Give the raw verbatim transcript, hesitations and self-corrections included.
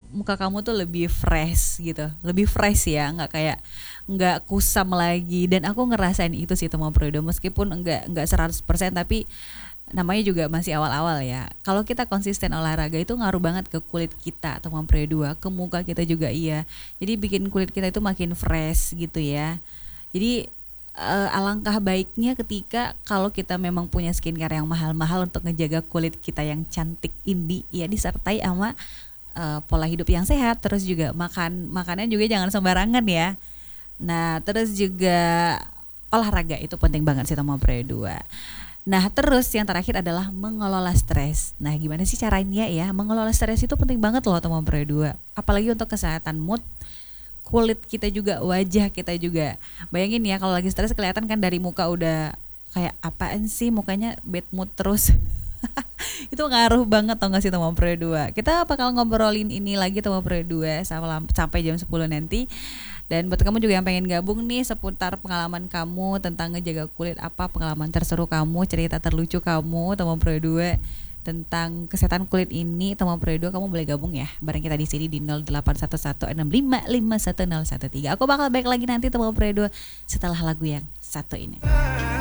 muka kamu tuh lebih fresh gitu, lebih fresh ya, nggak kayak nggak kusam lagi. Dan aku ngerasain itu sih teman periode, meskipun enggak enggak seratus persen, tapi namanya juga masih awal-awal ya. Kalau kita konsisten olahraga itu ngaruh banget ke kulit kita teman periode dua, ke muka kita juga iya. Jadi bikin kulit kita itu makin fresh gitu ya. Jadi eh, alangkah baiknya ketika kalau kita memang punya skincare yang mahal-mahal untuk ngejaga kulit kita yang cantik ini ya, disertai sama eh, pola hidup yang sehat, terus juga makan makannya juga jangan sembarangan ya. Nah, terus juga olahraga itu penting banget sih teman periode dua. Nah, terus yang terakhir adalah mengelola stres. Nah, gimana sih caranya ya? Mengelola stres itu penting banget loh teman periode dua. Apalagi untuk kesehatan mood, kulit kita juga, wajah kita juga. Bayangin ya kalau lagi stres kelihatan kan dari muka udah kayak apaan sih, mukanya bad mood terus. Itu ngaruh banget tau gak sih teman periode dua. Kita bakal ngobrolin ini lagi teman periode dua sampai sampai jam sepuluh nanti. Dan buat kamu juga yang pengen gabung nih seputar pengalaman kamu tentang ngejaga kulit, apa pengalaman terseru kamu, cerita terlucu kamu teman periode dua tentang kesehatan kulit ini teman periode dua, kamu boleh gabung ya bareng kita di sini di nol delapan satu satu enam lima lima satu nol satu tiga. Aku bakal baik lagi nanti teman periode dua setelah lagu yang satu ini.